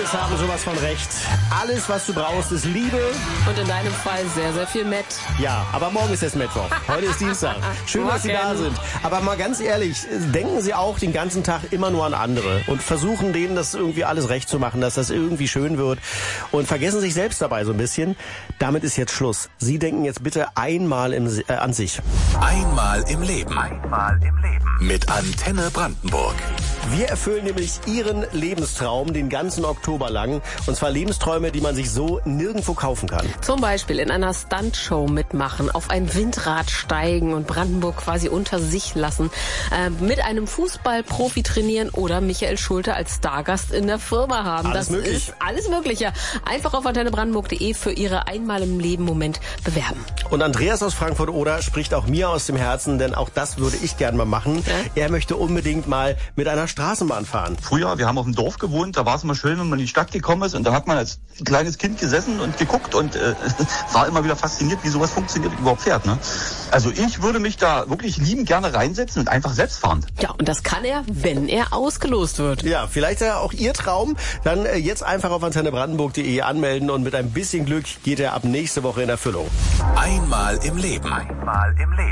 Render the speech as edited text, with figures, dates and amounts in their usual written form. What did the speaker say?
Mädels haben sowas von recht. Alles, was du brauchst, ist Liebe. Und in deinem Fall sehr, sehr viel Met. Ja, aber morgen ist jetzt Mittwoch. Heute ist Dienstag. Schön, dass Sie da sind. Aber mal ganz ehrlich, denken Sie auch den ganzen Tag immer nur an andere und versuchen denen das irgendwie alles recht zu machen, dass das irgendwie schön wird und vergessen sich selbst dabei so ein bisschen. Damit ist jetzt Schluss. Sie denken jetzt bitte einmal an sich. Einmal im Leben. Einmal im Leben. Mit Antenne Brandenburg. Wir erfüllen nämlich Ihren Lebenstraum den ganzen Oktober lang. Und zwar Lebensträume, die man sich so nirgendwo kaufen kann. Zum Beispiel in einer Stuntshow mitmachen, auf ein Windrad steigen und Brandenburg quasi unter sich lassen, mit einem Fußballprofi trainieren oder Michael Schulte als Stargast in der Firma haben. Alles das möglich. ist alles Mögliche. Einfach auf antennebrandenburg.de für Ihre Einmal im Leben Moment bewerben. Und Andreas aus Frankfurt-Oder spricht auch mir aus dem Herzen, denn auch das würde ich gern mal machen. Ja? Er möchte unbedingt mal mit einer Straßenbahn fahren. Früher, wir haben auf dem Dorf gewohnt, da war es immer schön, wenn man in die Stadt gekommen ist und da hat man als kleines Kind gesessen und geguckt und war immer wieder fasziniert, wie sowas funktioniert, überhaupt fährt. Ne? Also ich würde mich da wirklich liebend gerne reinsetzen und einfach selbst fahren. Ja, und das kann er, wenn er ausgelost wird. Ja, vielleicht ja auch Ihr Traum. Dann jetzt einfach auf antennebrandenburg.de anmelden und mit ein bisschen Glück geht er ab nächste Woche in Erfüllung. Einmal im Leben. Einmal im Leben.